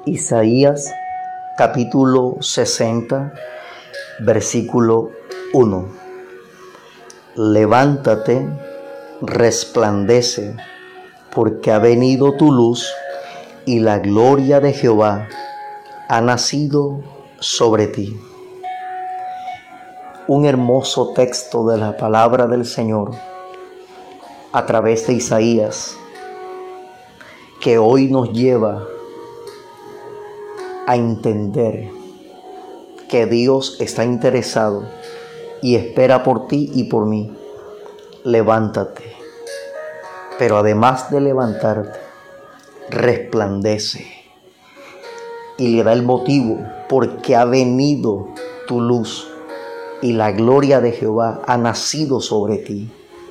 Isaías capítulo 60, versículo 1. Levántate, resplandece, porque ha venido tu luz y la gloria de Jehová ha nacido sobre ti. Un hermoso texto de la palabra del Señor a través de Isaías, que hoy nos lleva a entender que Dios está interesado y espera por ti y por mí. Levántate, pero además de levantarte, resplandece, y le da el motivo: porque ha venido tu luz y la gloria de Jehová ha nacido sobre ti.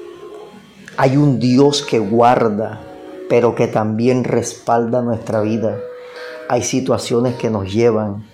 Hay un Dios que guarda, pero que también respalda nuestra vida. Hay situaciones que nos llevan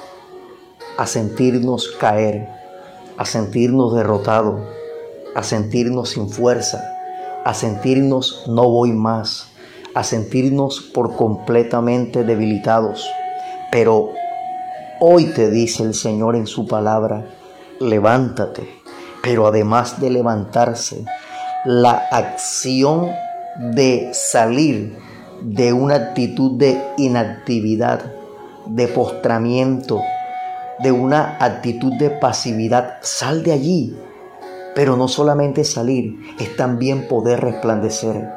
a sentirnos caer, a sentirnos derrotados, a sentirnos sin fuerza, a sentirnos no voy más, a sentirnos por completamente debilitados. Pero hoy te dice el Señor en su palabra: levántate. Pero además de levantarse, la acción de salir de una actitud de inactividad, de postramiento, de una actitud de pasividad. Sal de allí. Pero no solamente salir, es también poder resplandecer,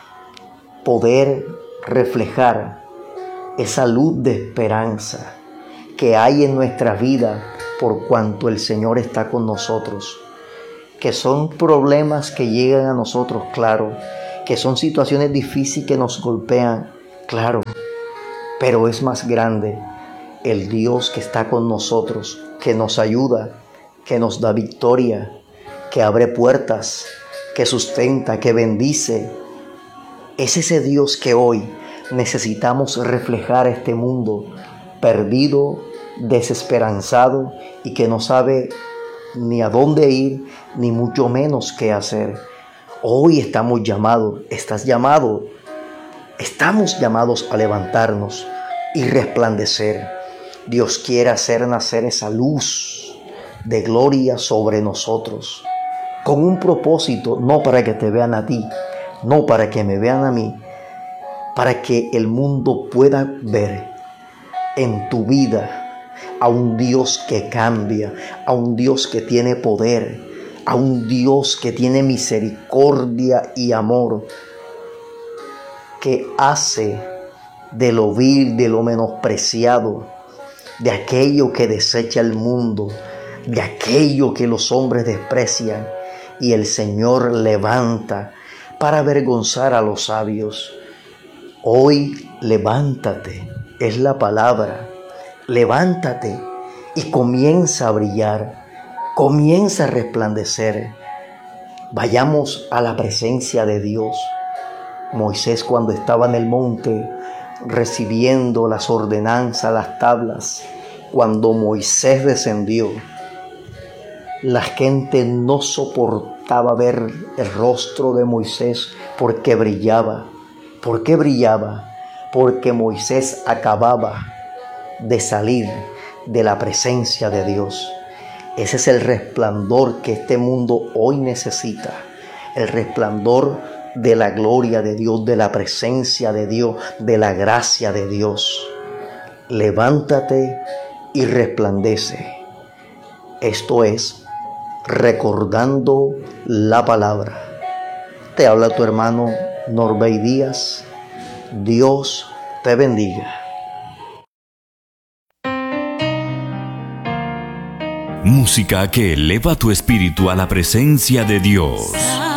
poder reflejar esa luz de esperanza que hay en nuestra vida por cuanto el Señor está con nosotros. Que son problemas que llegan a nosotros, claro. Que son situaciones difíciles que nos golpean, claro. Pero es más grande el Dios que está con nosotros, que nos ayuda, que nos da victoria, que abre puertas, que sustenta, que bendice. Es ese Dios que hoy necesitamos reflejar a este mundo perdido, desesperanzado y que no sabe ni a dónde ir, ni mucho menos qué hacer. Hoy estamos llamados, estás llamado, estamos llamados a levantarnos y resplandecer. Dios quiere hacer nacer esa luz de gloria sobre nosotros, con un propósito, no para que te vean a ti, no para que me vean a mí, para que el mundo pueda ver en tu vida a un Dios que cambia, a un Dios que tiene poder, a un Dios que tiene misericordia y amor, que hace de lo vil, de lo menospreciado, de aquello que desecha el mundo, de aquello que los hombres desprecian, y el Señor levanta para avergonzar a los sabios. Hoy levántate, es la palabra. Levántate y comienza a brillar, comienza a resplandecer. Vayamos a la presencia de Dios. Moisés, cuando estaba en el monte recibiendo las ordenanzas, las tablas, cuando Moisés descendió, la gente no soportaba ver el rostro de Moisés porque brillaba. ¿Por qué brillaba? Porque Moisés acababa de salir de la presencia de Dios. Ese es el resplandor que este mundo hoy necesita. El resplandor de la gloria de Dios, de la presencia de Dios, de la gracia de Dios. Levántate y resplandece. Esto es recordando la palabra. Te habla tu hermano Norbey Díaz. Dios te bendiga. Música que eleva tu espíritu a la presencia de Dios.